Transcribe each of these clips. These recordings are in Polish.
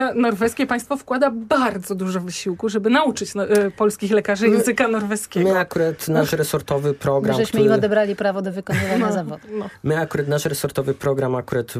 Norweskie państwo wkłada bardzo dużo wysiłku, żeby nauczyć polskich lekarzy języka norweskiego. My akurat nasz resortowy program... Żeśmy im odebrali prawo do wykonywania zawodu. My akurat, nasz resortowy program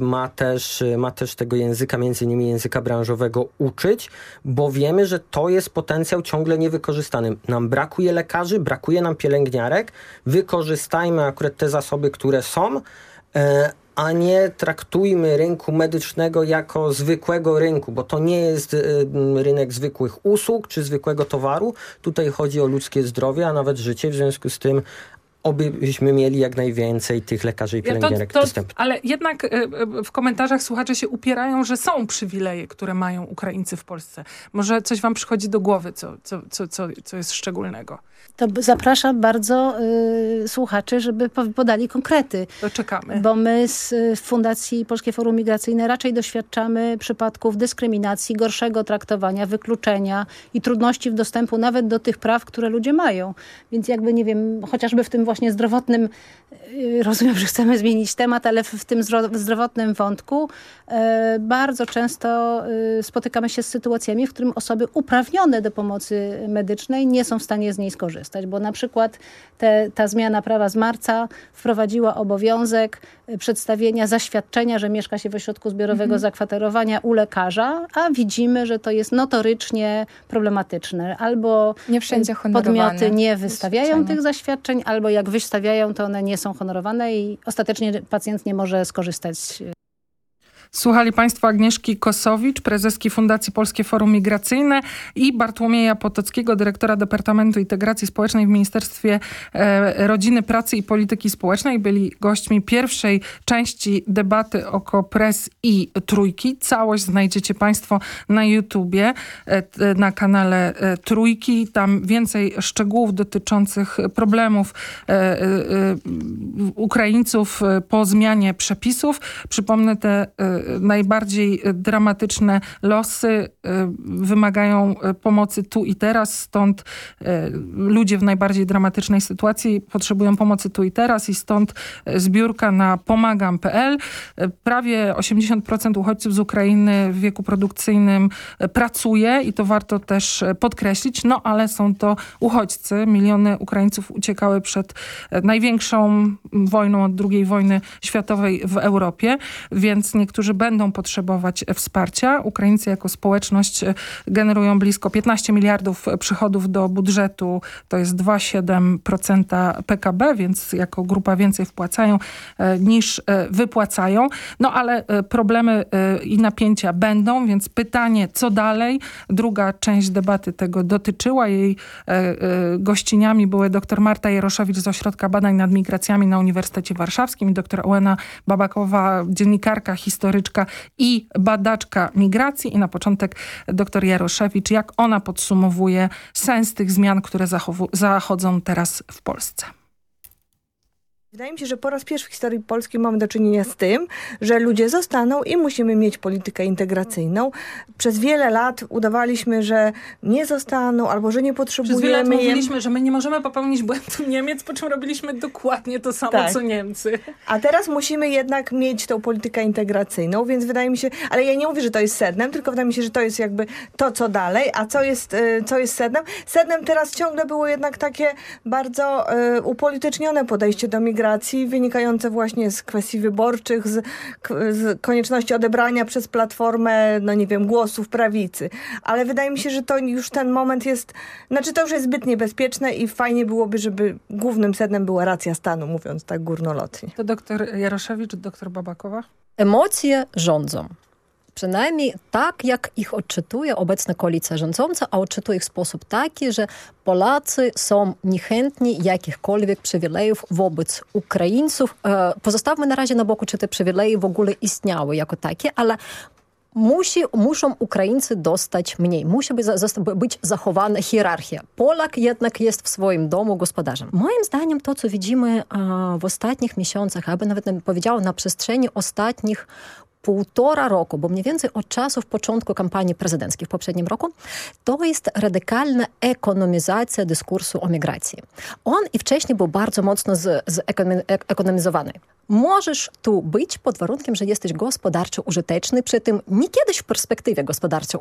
ma też tego języka, między innymi języka branżowego uczyć, bo wiemy, że to jest potencjał ciągle niewykorzystany. Nam brakuje lekarzy, brakuje nam pielęgniarek. Wykorzystajmy akurat te zasoby, które są, a nie traktujmy rynku medycznego jako zwykłego rynku, bo to nie jest rynek zwykłych usług czy zwykłego towaru. Tutaj chodzi o ludzkie zdrowie, a nawet życie. W związku z tym obyśmy mieli jak najwięcej tych lekarzy i pielęgniarek dostępnych. Ale jednak w komentarzach słuchacze się upierają, że są przywileje, które mają Ukraińcy w Polsce. Może coś wam przychodzi do głowy, co jest szczególnego? To zapraszam bardzo słuchaczy, żeby podali konkrety. To czekamy. Bo my z Fundacji Polskie Forum Migracyjne raczej doświadczamy przypadków dyskryminacji, gorszego traktowania, wykluczenia i trudności w dostępu nawet do tych praw, które ludzie mają. Więc jakby, nie wiem, chociażby w tym właśnie zdrowotnym, rozumiem, że chcemy zmienić temat, ale w tym zdrowotnym wątku bardzo często spotykamy się z sytuacjami, w którym osoby uprawnione do pomocy medycznej nie są w stanie z niej skorzystać, bo na przykład ta zmiana prawa z marca wprowadziła obowiązek przedstawienia zaświadczenia, że mieszka się w ośrodku zbiorowego zakwaterowania u lekarza, a widzimy, że to jest notorycznie problematyczne. Albo nie wszędzie podmioty nie wystawiają tych zaświadczeń, albo jak wystawiają, to one nie są honorowane i ostatecznie pacjent nie może skorzystać. Słuchali państwo Agnieszki Kosowicz, prezeski Fundacji Polskie Forum Migracyjne i Bartłomieja Potockiego, dyrektora Departamentu Integracji Społecznej w Ministerstwie Rodziny, Pracy i Polityki Społecznej. Byli gośćmi pierwszej części debaty o KoPRES i Trójki. Całość znajdziecie państwo na YouTubie, na kanale Trójki. Tam więcej szczegółów dotyczących problemów Ukraińców po zmianie przepisów. Przypomnę, te najbardziej dramatyczne losy wymagają pomocy tu i teraz, stąd ludzie w najbardziej dramatycznej sytuacji potrzebują pomocy tu i teraz i stąd zbiórka na pomagam.pl. Prawie 80% uchodźców z Ukrainy w wieku produkcyjnym pracuje i to warto też podkreślić, no ale są to uchodźcy. Miliony Ukraińców uciekały przed największą wojną od II wojny światowej w Europie, więc niektórzy będą potrzebować wsparcia. Ukraińcy jako społeczność generują blisko 15 miliardów przychodów do budżetu. To jest 2,7% PKB, więc jako grupa więcej wpłacają niż wypłacają. No ale problemy i napięcia będą, więc pytanie, co dalej? Druga część debaty tego dotyczyła. Jej gościniami były dr Marta Jaroszewicz z Ośrodka Badań nad Migracjami na Uniwersytecie Warszawskim i dr Ołena Babakowa, dziennikarka, historyczka i badaczka migracji. I na początek dr Jaroszewicz, jak ona podsumowuje sens tych zmian, które zachodzą teraz w Polsce. Wydaje mi się, że po raz pierwszy w historii Polski mamy do czynienia z tym, że ludzie zostaną i musimy mieć politykę integracyjną. Przez wiele lat udawaliśmy, że nie zostaną albo że nie potrzebujemy. Przez wiele lat mówiliśmy, że my nie możemy popełnić błędu Niemiec, po czym robiliśmy dokładnie to samo, co Niemcy. A teraz musimy jednak mieć tą politykę integracyjną, więc wydaje mi się, ale ja nie mówię, że to jest sednem, tylko wydaje mi się, że to jest jakby to, co dalej, a co jest sednem? Sednem teraz ciągle było jednak takie bardzo upolitycznione podejście do migracji, wynikające właśnie z kwestii wyborczych, z konieczności odebrania przez Platformę, no nie wiem, głosów prawicy. Ale wydaje mi się, że to już ten moment jest, to już jest zbyt niebezpieczne i fajnie byłoby, żeby głównym sednem była racja stanu, mówiąc tak górnolotnie. To dr Jaroszewicz, dr Babakowa? Emocje rządzą. Przynajmniej tak, jak ich odczytuje obecna koalicja rządząca, a odczytuje ich w sposób taki, że Polacy są niechętni jakichkolwiek przywilejów wobec Ukraińców. Pozostawmy na razie na boku, czy te przywileje w ogóle istniały jako takie, ale muszą Ukraińcy dostać mniej. Musi być zachowana hierarchia. Polak jednak jest w swoim domu gospodarzem. Moim zdaniem to, co widzimy w ostatnich miesiącach, aby nawet powiedziała na przestrzeni ostatnich półtora roku, bo mniej więcej od czasów początku kampanii prezydenckiej w poprzednim roku, to jest radykalna ekonomizacja dyskursu o migracji. On i wcześniej był bardzo mocno ekonomizowany. Możesz tu być pod warunkiem, że jesteś gospodarczo użyteczny, przy tym nie kiedyś w perspektywie gospodarczo